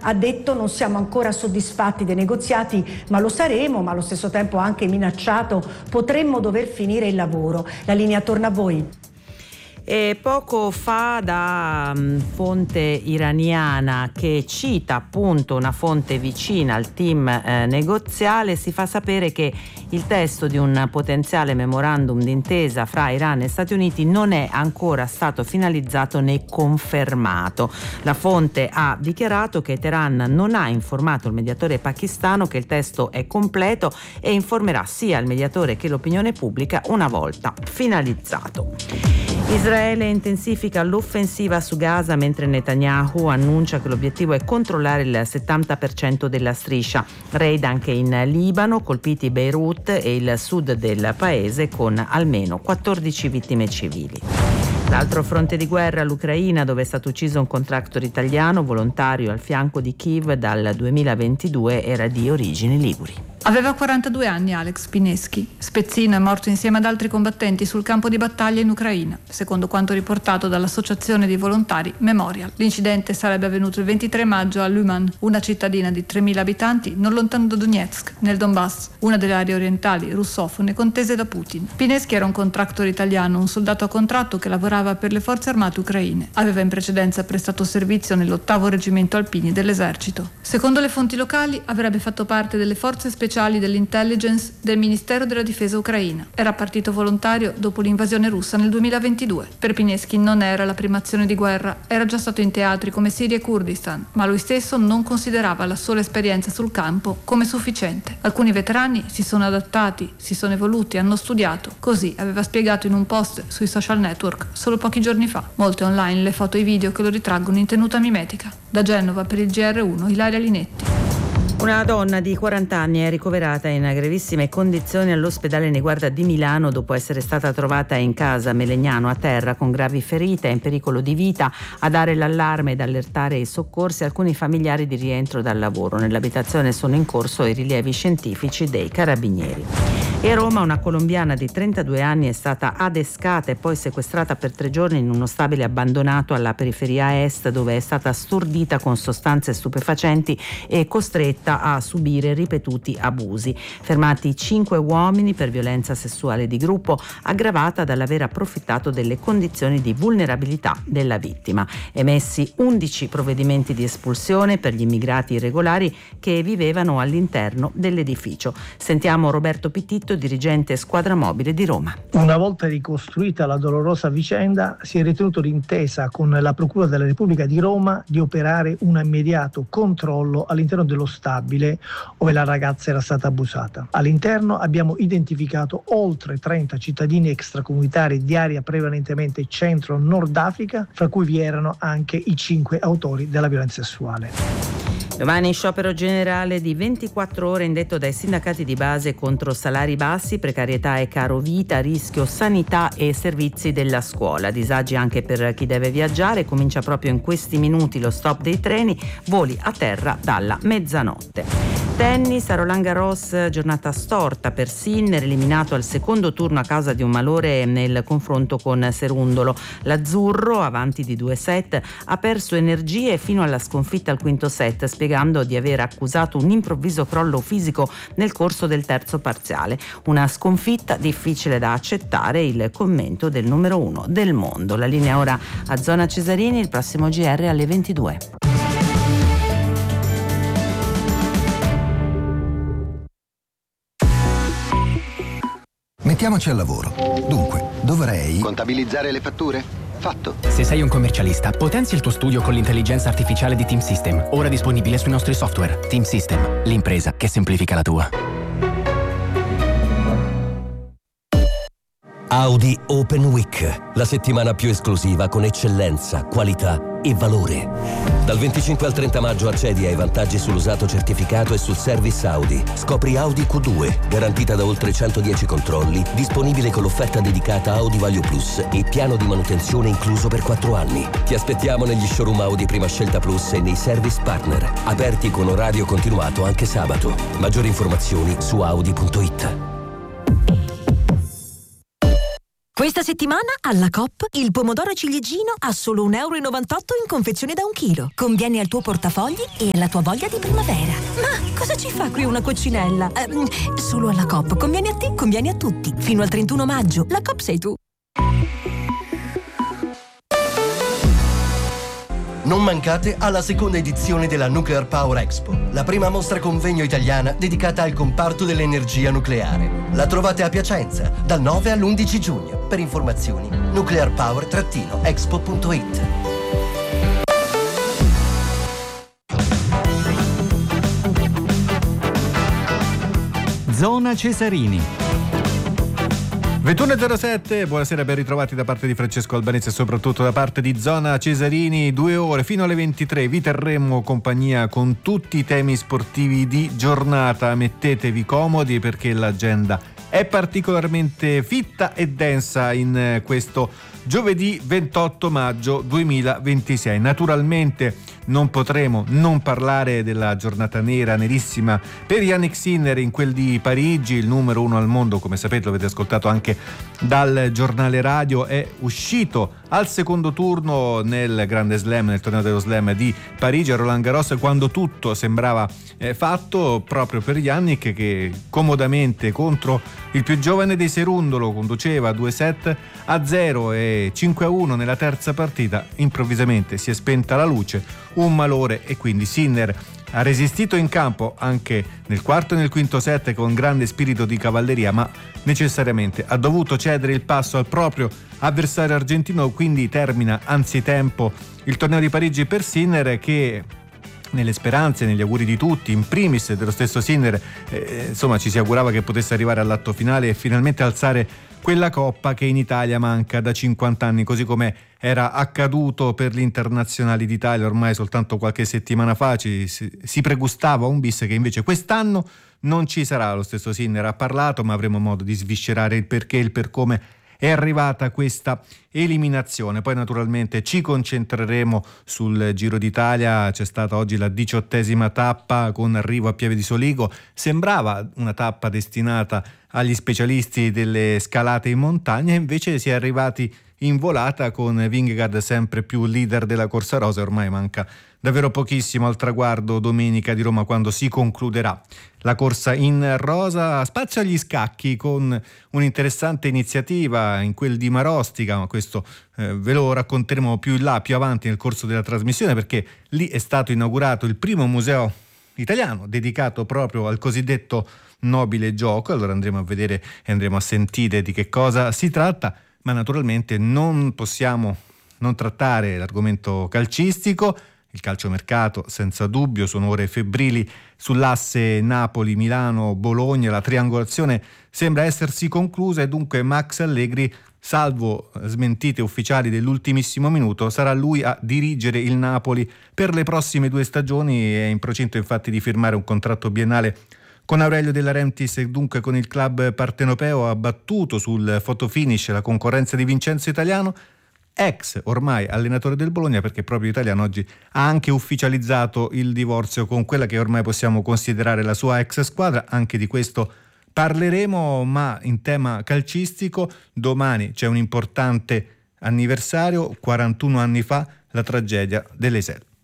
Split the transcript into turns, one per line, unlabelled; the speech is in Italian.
ha detto: non siamo ancora soddisfatti dei negoziati, ma lo saremo, ma allo stesso tempo ha anche minacciato: potremmo dover finire il lavoro. La linea torna a voi.
E poco fa da fonte iraniana, che cita appunto una fonte vicina al team negoziale, si fa sapere che il testo di un potenziale memorandum d'intesa fra Iran e Stati Uniti non è ancora stato finalizzato né confermato. La fonte ha dichiarato che Teheran non ha informato il mediatore pakistano che il testo è completo e informerà sia il mediatore che l'opinione pubblica una volta finalizzato. Israele intensifica l'offensiva su Gaza mentre Netanyahu annuncia che l'obiettivo è controllare il 70% della striscia. Raid anche in Libano, colpiti Beirut e il sud del paese con almeno 14 vittime civili. L'altro fronte di guerra, l'Ucraina, dove è stato ucciso un contractor italiano volontario al fianco di Kiev dal 2022, era di origini liguri.
Aveva 42 anni Alex Pineschi. Spezzino è morto insieme ad altri combattenti sul campo di battaglia in Ucraina, secondo quanto riportato dall'associazione di volontari Memorial. L'incidente sarebbe avvenuto il 23 maggio a Lyman, una cittadina di 3.000 abitanti non lontano da Donetsk, nel Donbass, una delle aree orientali russofone contese da Putin. Pineschi era un contractor italiano, un soldato a contratto che lavorava per le forze armate ucraine. Aveva in precedenza prestato servizio nell'8° reggimento alpini dell'esercito. Secondo le fonti locali avrebbe fatto parte delle forze speciali dell'intelligence del Ministero della Difesa ucraina. Era partito volontario dopo l'invasione russa nel 2022. Per Pineschi non era la prima azione di guerra, era già stato in teatri come Siria e Kurdistan, ma lui stesso non considerava la sola esperienza sul campo come sufficiente. Alcuni veterani si sono adattati, si sono evoluti, hanno studiato. Così aveva spiegato in un post sui social network solo pochi giorni fa. Molte online le foto e i video che lo ritraggono in tenuta mimetica. Da Genova per il GR1, Ilaria Linetti.
Una donna di 40 anni è ricoverata in gravissime condizioni all'ospedale Niguarda di Milano dopo essere stata trovata in casa Melegnano a terra con gravi ferite, in pericolo di vita. A dare l'allarme ed allertare i soccorsi alcuni familiari di rientro dal lavoro. Nell'abitazione sono in corso i rilievi scientifici dei carabinieri. E a Roma una colombiana di 32 anni è stata adescata e poi sequestrata per 3 giorni in uno stabile abbandonato alla periferia est, dove è stata stordita con sostanze stupefacenti e costretta a subire ripetuti abusi. Fermati 5 uomini per violenza sessuale di gruppo, aggravata dall'aver approfittato delle condizioni di vulnerabilità della vittima. Emessi 11 provvedimenti di espulsione per gli immigrati irregolari che vivevano all'interno dell'edificio. Sentiamo Roberto Pittitto, dirigente Squadra Mobile di Roma.
Una volta ricostruita la dolorosa vicenda, si è ritenuto d'intesa con la Procura della Repubblica di Roma di operare un immediato controllo all'interno dello stabile dove la ragazza era stata abusata. All'interno abbiamo identificato oltre 30 cittadini extracomunitari di area prevalentemente centro-nord Africa, fra cui vi erano anche i 5 autori della violenza sessuale.
Domani sciopero generale di 24 ore indetto dai sindacati di base contro salari bassi, precarietà e caro vita, rischio sanità e servizi della scuola. Disagi anche per chi deve viaggiare. Comincia proprio in questi minuti lo stop dei treni, voli a terra dalla mezzanotte. Tennis, a Roland Garros, giornata storta per Sinner, eliminato al secondo turno a causa di un malore nel confronto con Serundolo. L'azzurro, avanti di 2 set, ha perso energie fino alla sconfitta al quinto set, spiegando di aver accusato un improvviso crollo fisico nel corso del terzo parziale. Una sconfitta difficile da accettare, il commento del numero 1 del mondo. La linea ora a Zona Cesarini, il prossimo GR alle 22.
Mettiamoci al lavoro. Dunque, dovrei
contabilizzare le fatture? Fatto.
Se sei un commercialista, potenzia il tuo studio con l'intelligenza artificiale di Team System, ora disponibile sui nostri software. Team System, l'impresa che semplifica la tua.
Audi Open Week, la settimana più esclusiva con eccellenza, qualità e valore. Dal 25 al 30 maggio accedi ai vantaggi sull'usato certificato e sul service Audi. Scopri Audi Q2, garantita da oltre 110 controlli, disponibile con l'offerta dedicata Audi Value Plus e piano di manutenzione incluso per 4 anni. Ti aspettiamo negli showroom Audi Prima Scelta Plus e nei service partner, aperti con orario continuato anche sabato. Maggiori informazioni su audi.it.
Questa settimana alla Coop il pomodoro ciliegino a solo €1,98 in confezione da 1 chilo. Conviene al tuo portafogli e alla tua voglia di primavera. Ma cosa ci fa qui una coccinella? Solo alla Coop. Conviene a te, conviene a tutti. Fino al 31 maggio. La Coop sei tu.
Non mancate alla seconda edizione della Nuclear Power Expo, la prima mostra convegno italiana dedicata al comparto dell'energia nucleare. La trovate a Piacenza dal 9 all'11 giugno. Per informazioni nuclearpower-expo.it.
Zona Cesarini. 21.07, buonasera, ben ritrovati da parte di Francesco Albanese e soprattutto da parte di Zona Cesarini. 2 ore fino alle 23 vi terremo compagnia con tutti i temi sportivi di giornata. Mettetevi comodi perché l'agenda è particolarmente fitta e densa in questo giovedì 28 maggio 2026. Naturalmente non potremo non parlare della giornata nerissima per Jannik Sinner in quel di Parigi, il numero 1 al mondo, come sapete, lo avete ascoltato anche dal giornale radio, è uscito al secondo turno nel Grande Slam, nel torneo dello Slam di Parigi a Roland Garros, quando tutto sembrava fatto proprio per Jannik, che comodamente contro il più giovane dei Serundolo conduceva 2-7-0 e 5-1 nella terza partita. Improvvisamente si è spenta la luce, un malore, e quindi Sinner ha resistito in campo anche nel quarto e nel quinto set con grande spirito di cavalleria, ma necessariamente ha dovuto cedere il passo al proprio avversario argentino, quindi termina anzitempo il torneo di Parigi per Sinner, che nelle speranze, negli auguri di tutti, in primis dello stesso Sinner, insomma ci si augurava che potesse arrivare all'atto finale e finalmente alzare quella coppa che in Italia manca da 50 anni, così come era accaduto per gli internazionali d'Italia ormai soltanto qualche settimana fa. Si pregustava un bis che invece quest'anno non ci sarà. Lo stesso Sinner ha parlato, ma avremo modo di sviscerare il perché e il per come è arrivata questa eliminazione. Poi naturalmente ci concentreremo sul Giro d'Italia. C'è stata oggi la 18ª tappa con arrivo a Pieve di Soligo. Sembrava una tappa destinata agli specialisti delle scalate in montagna, invece si è arrivati in volata con Vingegaard sempre più leader della corsa rosa. Ormai manca davvero pochissimo al traguardo domenica di Roma, quando si concluderà la corsa in rosa. Spazio agli scacchi con un'interessante iniziativa in quel di Marostica, ma questo ve lo racconteremo più in là, più avanti nel corso della trasmissione, perché lì è stato inaugurato il primo museo italiano dedicato proprio al cosiddetto nobile gioco. Allora andremo a vedere e andremo a sentire di che cosa si tratta, ma naturalmente non possiamo non trattare l'argomento calcistico. Il calciomercato, senza dubbio, sono ore febbrili sull'asse Napoli-Milano-Bologna. La triangolazione sembra essersi conclusa e dunque Max Allegri, salvo smentite ufficiali dell'ultimissimo minuto, sarà lui a dirigere il Napoli per le prossime 2 stagioni. È in procinto infatti di firmare un contratto biennale con Aurelio De Laurentiis e dunque con il club partenopeo. Ha battuto sul fotofinish la concorrenza di Vincenzo Italiano, ex ormai allenatore del Bologna, perché proprio Italiano oggi ha anche ufficializzato il divorzio con quella che ormai possiamo considerare la sua ex squadra. Anche di questo parleremo, ma in tema calcistico domani c'è un importante anniversario. 41 anni fa la tragedia dell'Eisel.